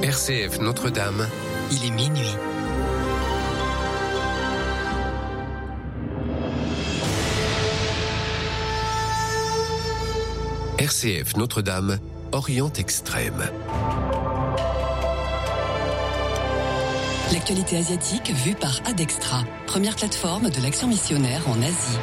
RCF Notre-Dame, il est minuit. RCF Notre-Dame, Orient Extrême. L'actualité asiatique vue par Adextra, première plateforme de l'action missionnaire en Asie.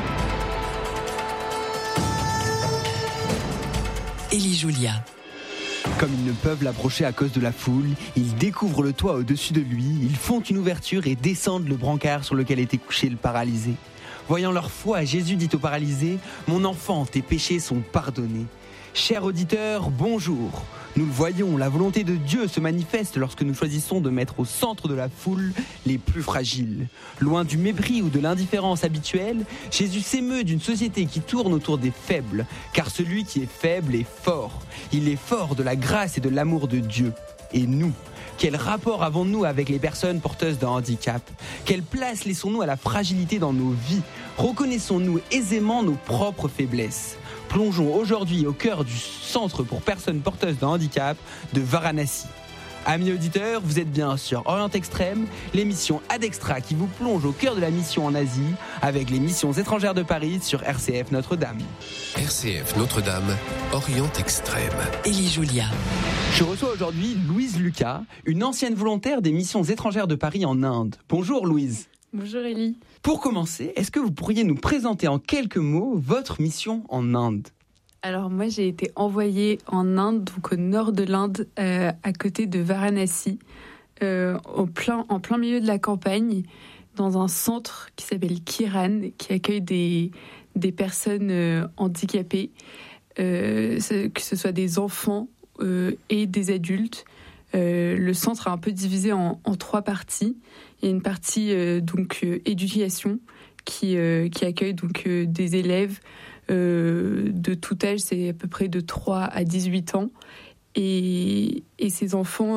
Élie Julia. Comme ils ne peuvent l'approcher à cause de la foule, ils découvrent le toit au-dessus de lui, ils font une ouverture et descendent le brancard sur lequel était couché le paralysé. Voyant leur foi, Jésus dit au paralysé : « Mon enfant, tes péchés sont pardonnés. » Chers auditeurs, bonjour. Nous le voyons, la volonté de Dieu se manifeste lorsque nous choisissons de mettre au centre de la foule les plus fragiles. Loin du mépris ou de l'indifférence habituelle, Jésus s'émeut d'une société qui tourne autour des faibles, car celui qui est faible est fort. Il est fort de la grâce et de l'amour de Dieu. Et nous, quel rapport avons-nous avec les personnes porteuses d'un handicap ? Quelle place laissons-nous à la fragilité dans nos vies ? Reconnaissons-nous aisément nos propres faiblesses ? Plongeons aujourd'hui au cœur du centre pour personnes porteuses d'un handicap de Varanasi. Amis auditeurs, vous êtes bien sur Orient Extrême, l'émission Adextra qui vous plonge au cœur de la mission en Asie avec les missions étrangères de Paris sur RCF Notre-Dame. RCF Notre-Dame, Orient Extrême. Élie Julia. Je reçois aujourd'hui Louise Lucas, une ancienne volontaire des missions étrangères de Paris en Inde. Bonjour Louise. Bonjour Élie. Pour commencer, est-ce que vous pourriez nous présenter en quelques mots votre mission en Inde ? Alors moi j'ai été envoyée en Inde, donc au nord de l'Inde, à côté de Varanasi, en plein milieu de la campagne, dans un centre qui s'appelle Kiran, qui accueille des personnes handicapées, que ce soit des enfants et des adultes. Le centre est un peu divisé en trois parties. Il y a une partie éducation qui accueille donc des élèves de tout âge, c'est à peu près de 3 à 18 ans. Et ces enfants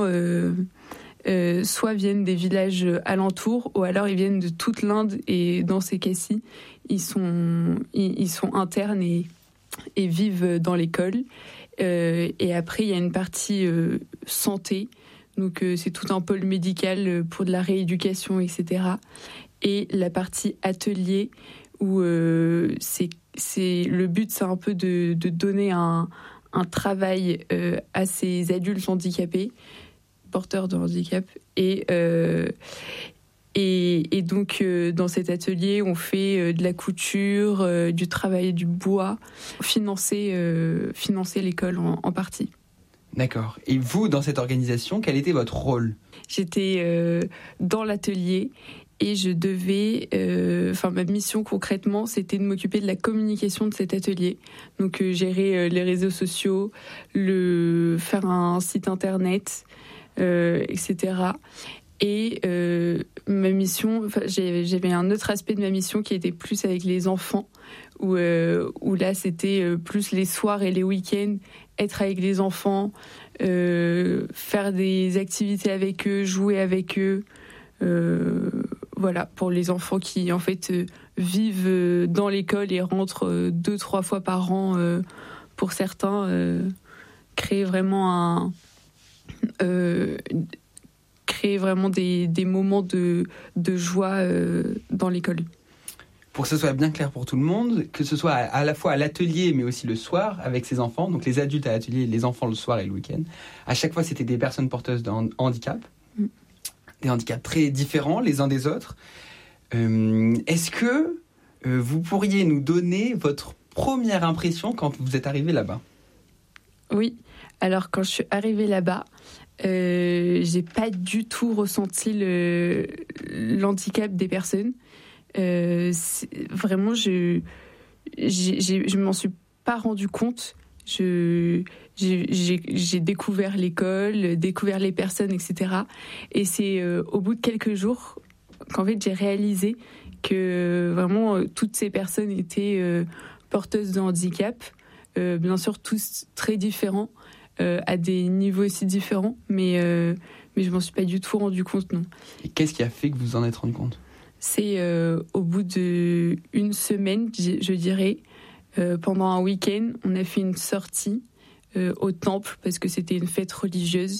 soit viennent des villages alentours, ou alors ils viennent de toute l'Inde, et dans ces cas-ci, ils sont internes et vivent dans l'école. Et après, il y a une partie santé, donc c'est tout un pôle médical pour de la rééducation, etc. Et la partie atelier, où le but, c'est un peu de donner un travail à ces adultes handicapés, porteurs de handicap. Et donc, dans cet atelier, on fait de la couture, du travail du bois, financer l'école en partie. D'accord. Et vous, dans cette organisation, quel était votre rôle ? J'étais dans l'atelier et je devais... ma mission concrètement, c'était de m'occuper de la communication de cet atelier. Donc, gérer les réseaux sociaux, faire un site internet, etc. Et ma mission, j'avais un autre aspect de ma mission qui était plus avec les enfants, où là c'était plus les soirs et les week-ends, être avec les enfants, faire des activités avec eux, jouer avec eux, voilà, pour les enfants qui en fait vivent dans l'école et rentrent 2-3 fois par an, pour certains, créer vraiment des moments de joie dans l'école. Pour que ce soit bien clair pour tout le monde, que ce soit à la fois à l'atelier mais aussi le soir avec ses enfants, donc les adultes à l'atelier, les enfants le soir et le week-end, à chaque fois c'était des personnes porteuses de handicap, des handicaps très différents les uns des autres. Est-ce que vous pourriez nous donner votre première impression quand vous êtes arrivé là-bas ? Oui, alors quand je suis arrivée là-bas, j'ai pas du tout ressenti l'handicap des personnes. Vraiment, je m'en suis pas rendu compte. J'ai découvert l'école, découvert les personnes, etc. Et c'est au bout de quelques jours qu'en fait j'ai réalisé que vraiment toutes ces personnes étaient porteuses de handicap. Bien sûr, tous très différents, à des niveaux aussi différents, mais je m'en suis pas du tout rendu compte, non. Et qu'est-ce qui a fait que vous vous en êtes rendu compte ? C'est au bout d'une semaine, je dirais, pendant un week-end, on a fait une sortie au temple parce que c'était une fête religieuse.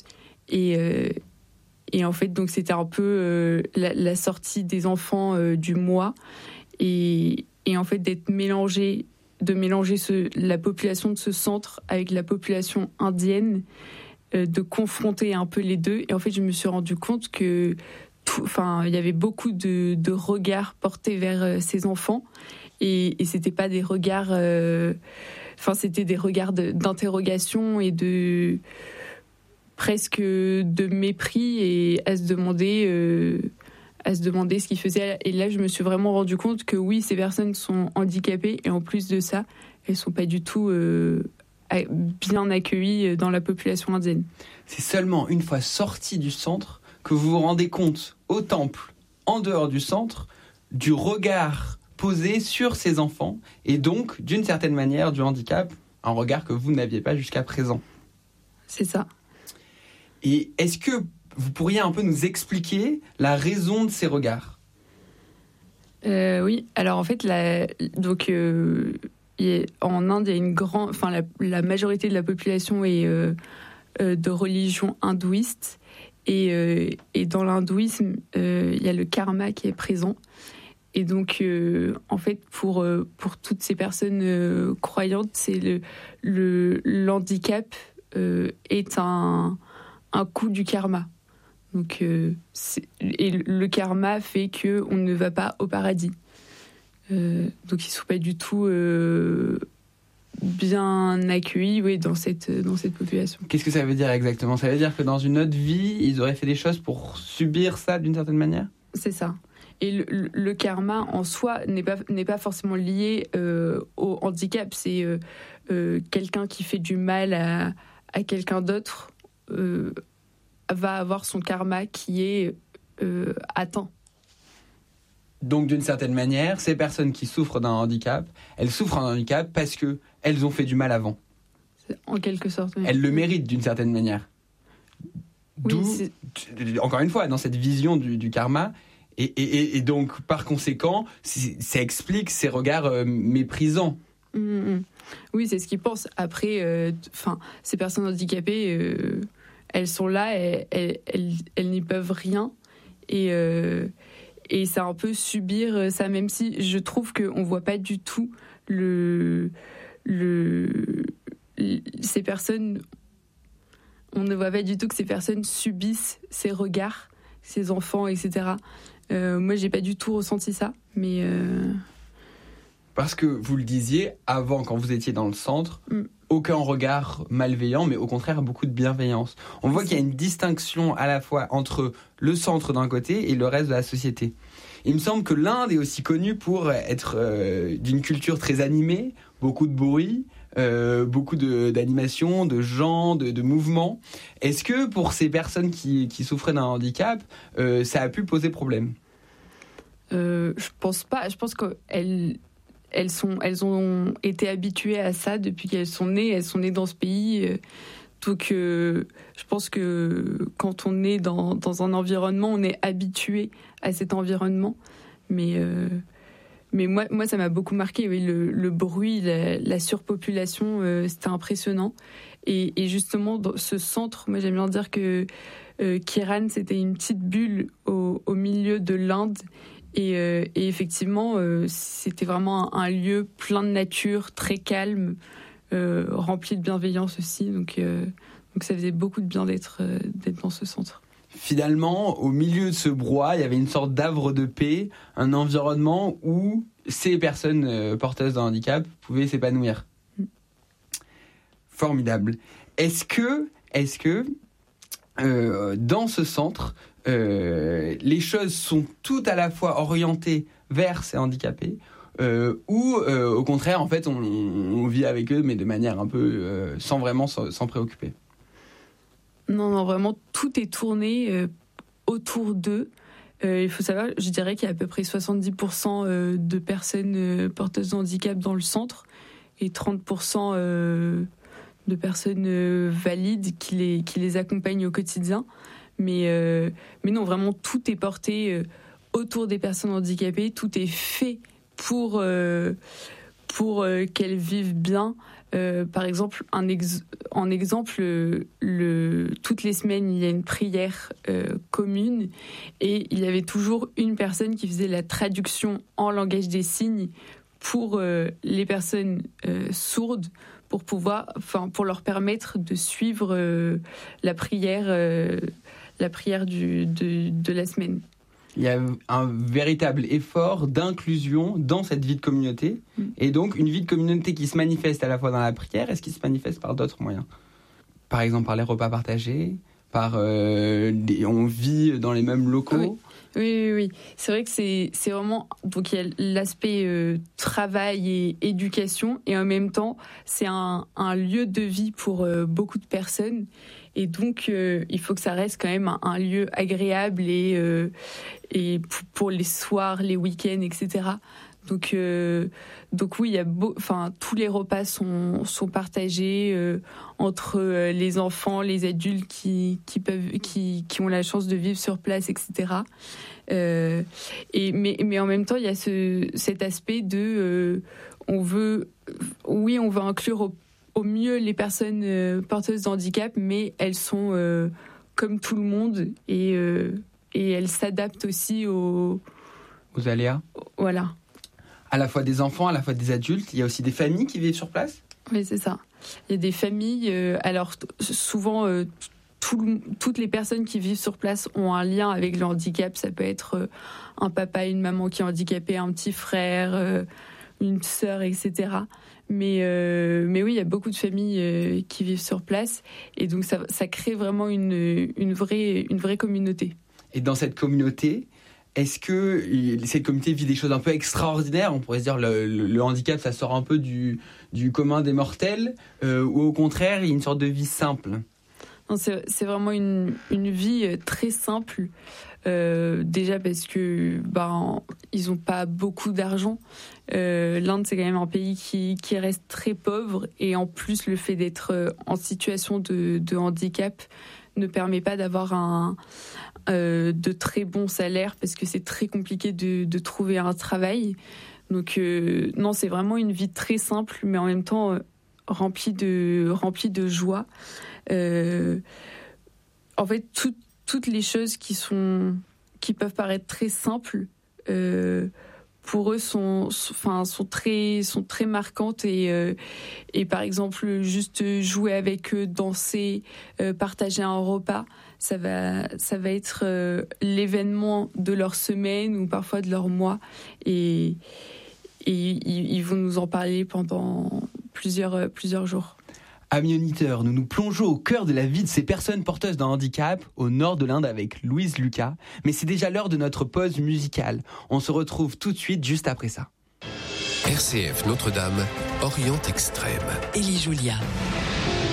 Et en fait, donc c'était un peu la sortie des enfants du mois. Et en fait, de mélanger la population de ce centre avec la population indienne, de confronter un peu les deux. Et en fait, je me suis rendu compte que il y avait beaucoup de regards portés vers ces enfants. Et c'était pas des regards... c'était des regards d'interrogation et presque de mépris et à se demander ce qu'ils faisaient. Et là, je me suis vraiment rendu compte que oui, ces personnes sont handicapées et en plus de ça, elles sont pas du tout bien accueillies dans la population indienne. C'est seulement une fois sorti du centre que vous vous rendez compte au temple, en dehors du centre, du regard posé sur ces enfants et donc, d'une certaine manière, du handicap, un regard que vous n'aviez pas jusqu'à présent. C'est ça. Et est-ce que vous pourriez un peu nous expliquer la raison de ces regards ? Oui, alors en fait, en Inde, il y a une grande, la majorité de la population est de religion hindouiste, et dans l'hindouisme, il y a le karma qui est présent. Et donc, en fait, pour toutes ces personnes croyantes, c'est l'handicap est un coup du karma. Donc, et le karma fait qu'on ne va pas au paradis. Donc, ils ne sont pas du tout bien accueillis dans cette population. Qu'est-ce que ça veut dire exactement ? Ça veut dire que dans une autre vie, ils auraient fait des choses pour subir ça d'une certaine manière ? C'est ça. Et le karma en soi n'est pas forcément lié au handicap. C'est quelqu'un qui fait du mal à quelqu'un d'autre va avoir son karma qui est atteint. Donc, d'une certaine manière, ces personnes qui souffrent d'un handicap, elles souffrent d'un handicap parce qu'elles ont fait du mal avant. En quelque sorte, oui. Elles le méritent d'une certaine manière. D'où, encore une fois, dans cette vision du karma, et donc, par conséquent, ça explique ces regards méprisants. Oui, c'est ce qu'ils pensent. Après, ces personnes handicapées, elles sont là, elles n'y peuvent rien. Et c'est un peu subir ça, même si je trouve qu'on ne voit pas du tout ces personnes... On ne voit pas du tout que ces personnes subissent ces regards, ces enfants, etc. Moi, j'ai pas du tout ressenti ça, mais... Parce que vous le disiez, avant, quand vous étiez dans le centre, aucun regard malveillant, mais au contraire, beaucoup de bienveillance. On voit qu'il y a une distinction à la fois entre le centre d'un côté et le reste de la société. Il me semble que l'Inde est aussi connue pour être d'une culture très animée, beaucoup de bruit, beaucoup d'animation, de gens, de mouvements. Est-ce que pour ces personnes qui souffraient d'un handicap, ça a pu poser problème ? Je pense pas. Je pense qu'elles ont été habituées à ça depuis qu'elles sont nées. Elles sont nées dans ce pays. Donc, je pense que quand on est dans un environnement, on est habitué à cet environnement. Mais moi, ça m'a beaucoup marqué. Oui, le bruit, la surpopulation, c'était impressionnant. Et justement, dans ce centre, moi, j'aime bien dire que Kiran, c'était une petite bulle au milieu de l'Inde. Et effectivement, c'était vraiment un lieu plein de nature, très calme, rempli de bienveillance aussi. Donc ça faisait beaucoup de bien d'être dans ce centre. Finalement, au milieu de ce brouhaha, il y avait une sorte d'havre de paix, un environnement où ces personnes porteuses d'un handicap pouvaient s'épanouir. Formidable. Est-ce que dans ce centre, les choses sont tout à la fois orientées vers ces handicapés ou au contraire, en fait, on vit avec eux, mais de manière un peu sans préoccuper. Non, vraiment, tout est tourné autour d'eux. Il faut savoir, je dirais qu'il y a à peu près 70% de personnes porteuses de handicap dans le centre et 30% de personnes valides qui les accompagnent au quotidien. Mais non, vraiment, tout est porté autour des personnes handicapées. Tout est fait pour qu'elles vivent bien. Par exemple, toutes les semaines, il y a une prière commune et il y avait toujours une personne qui faisait la traduction en langage des signes pour les personnes sourdes, pour leur permettre de suivre la prière de la semaine. Il y a un véritable effort d'inclusion dans cette vie de communauté, et donc une vie de communauté qui se manifeste à la fois dans la prière et qui se manifeste par d'autres moyens. Par exemple par les repas partagés, on vit dans les mêmes locaux. Oui. C'est vrai que c'est vraiment... Donc il y a l'aspect travail et éducation, et en même temps, c'est un lieu de vie pour beaucoup de personnes. Et donc, il faut que ça reste quand même un lieu agréable et pour les soirs, les week-ends, etc. Donc oui, il y a tous les repas sont partagés entre les enfants, les adultes qui ont la chance de vivre sur place, etc. Mais en même temps, il y a cet aspect de on veut inclure au mieux les personnes porteuses de handicap, mais elles sont comme tout le monde et elles s'adaptent aussi aux aléas. Voilà. À la fois des enfants, à la fois des adultes. Il y a aussi des familles qui vivent sur place. Oui, c'est ça. Il y a des familles. Alors souvent, toutes les personnes qui vivent sur place ont un lien avec le handicap. Ça peut être un papa, une maman qui est handicapé, un petit frère, une sœur, etc. Mais oui, il y a beaucoup de familles qui vivent sur place, et donc ça crée vraiment une vraie communauté. Et dans cette communauté, est-ce que cette communauté vit des choses un peu extraordinaires ? On pourrait se dire le handicap, ça sort un peu du commun des mortels, ou au contraire, il y a une sorte de vie simple ? Non, c'est vraiment une vie très simple. Déjà parce que ils n'ont pas beaucoup d'argent. L'Inde, c'est quand même un pays qui reste très pauvre, et en plus le fait d'être en situation de handicap ne permet pas d'avoir de très bons salaires, parce que c'est très compliqué de trouver un travail. Donc non, c'est vraiment une vie très simple, mais en même temps remplie de joie. En fait, toutes les choses qui peuvent paraître très simples, pour eux sont très marquantes, et par exemple juste jouer avec eux, danser, partager un repas, ça va être l'événement de leur semaine ou parfois de leur mois, et ils vont nous en parler pendant plusieurs jours. Amis auditeurs, nous nous plongeons au cœur de la vie de ces personnes porteuses d'un handicap au nord de l'Inde avec Louise Lucas. Mais c'est déjà l'heure de notre pause musicale. On se retrouve tout de suite juste après ça. RCF Notre-Dame, Orient Extrême. Élie Julia.